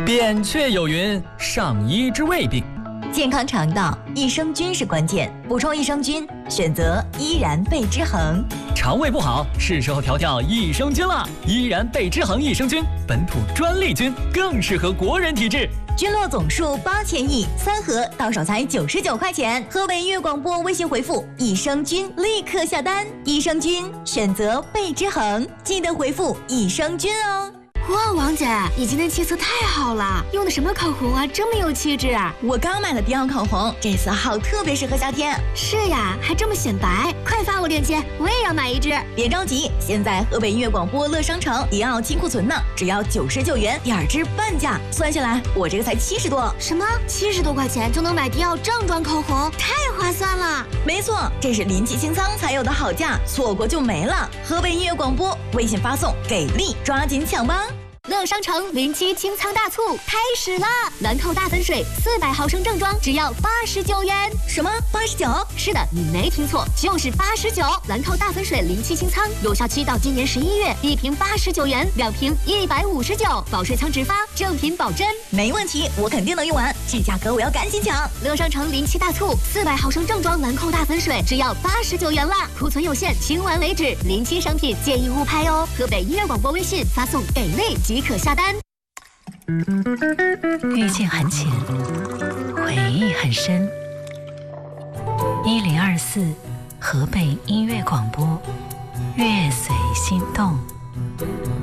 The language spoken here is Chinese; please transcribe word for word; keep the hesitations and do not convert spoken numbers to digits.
扁鹊有云：上医治未病。 健康肠道，益生菌是关键。补充益生菌，选择依然贝之恒。 肠胃不好，是时候调调益生菌了。依然贝之恒益生菌，本土专利菌，更适合国人体质。 菌落总数八千亿，三盒到手才九十九块钱。河北音乐广播微信回复“益生菌”，立刻下单。益生菌选择贝之恒，记得回复“益生菌”哦。 哇，王姐，你今天气色太好了，用的什么口红啊，这么有气质啊！ 我刚买了迪奥口红，这色号特别适合夏天。 是呀，还这么显白，快发我链接，我也要买一支。 别着急，现在河北音乐广播乐商城迪奥清库存呢，只要九十九元，第二支半价，算下来我这个才七十多。 什么？七十多块钱就能买迪奥正装口红，太划算了！ 没错，这是临期清仓才有的好价，错过就没了。河北音乐广播微信发送给力，抓紧抢吧！ 乐商城临期清仓大促开始了，兰蔻大粉水四百毫升正装只要八十九元。 什么？八十九？ 是的，你没听错，就是八十九。兰蔻大粉水临期清仓，有效期到今年十一月，一瓶八十九元，两瓶一百五十九，保水仓直发，正品保真。 没问题，我肯定能用完，这价格我要赶紧抢。 乐商城临期大促，四百毫升正装兰蔻大粉水只要八十九元啦，库存有限，清完为止。临期商品建议勿拍哦。河北音乐广播微信发送给力即可下单。 遇见很浅，回忆很深。一零二四，河北音乐广播，乐随心动。